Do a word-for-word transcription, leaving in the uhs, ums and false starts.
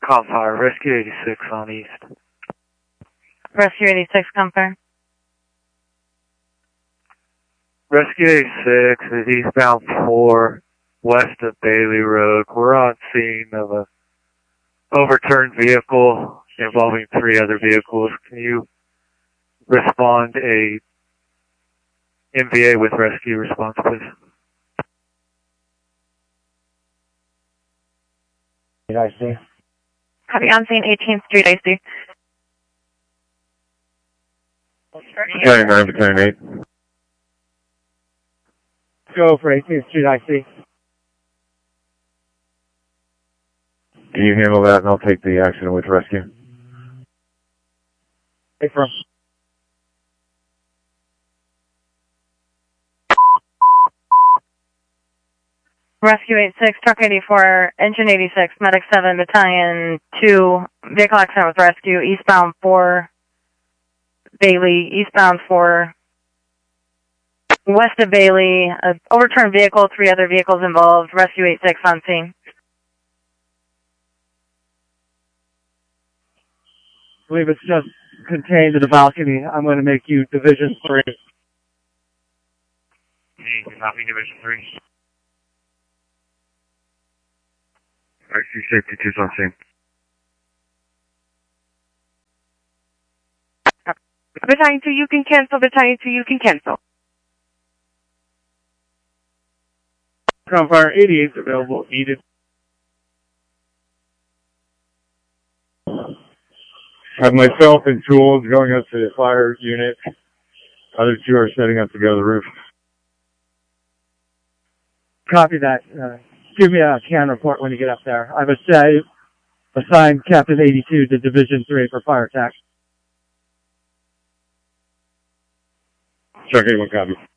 Call fire, Rescue eighty-six on east. Rescue eighty-six, confirm. Rescue eighty-six is eastbound four, west of Bailey Road. We're on scene of a overturned vehicle involving three other vehicles. Can you respond a M V A with rescue response, please? I see. Copy, on scene, eighteenth Street, I see. ninety-nine, Battalion eight. Go for eighteenth Street, I see. Can you handle that and I'll take the action with rescue? Hey, from. Rescue eighty-six, Truck eighty-four, Engine eighty-six, Medic seven, Battalion two, Vehicle accident with rescue, eastbound four, Bailey, eastbound four, west of Bailey, uh, overturned vehicle, three other vehicles involved, Rescue eighty-six on scene. I believe it's just contained in the balcony. I'm going to make you Division three. Hey, copy Division three. I see safety two's on scene. Battalion two, you can cancel. Battalion two, you can cancel. Ground fire eighty-eight available, needed. Have myself and tools going up to the fire unit. Other two are setting up to go to the roof. Copy that. Uh, give me a can report when you get up there. I've assigned, assigned Captain eighty-two to Division three for fire attack. Truck eighty-one, copy.